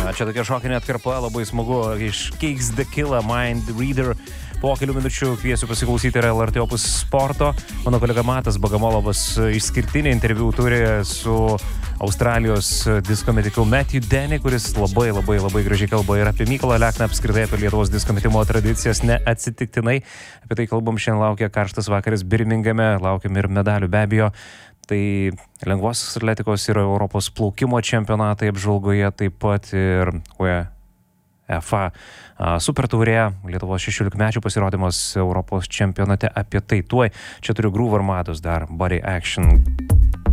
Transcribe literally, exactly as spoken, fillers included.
Čia tokia šokinė atkarpa, labai smagu, iš Cakes the Killer, Mind Reader. Po kelių minučių kviesiu pasiklausyti ir L R T Opus Sporto. Mano kolega Matas Bagamolovas išskirtinį interviu turi su Australijos disko metiku Matthew Denny, kuris labai labai labai gražiai kalba ir apie Mykolą Alekną, apskritai apie Lietuvos disko metimo tradicijas neatsitiktinai. Apie tai kalbam, šiandien laukia karštas vakaras Birmingame, laukiam ir medalių be abejo. Tai lengvosios atletikos ir Europos plaukimo čempionatai apžvalgoje, taip pat ir UEFA Super taurė, Lietuvos šešiolikmečių pasirodymas Europos čempionate, apie tai tuoj. Čia turiu Groove Armados dar Body Action.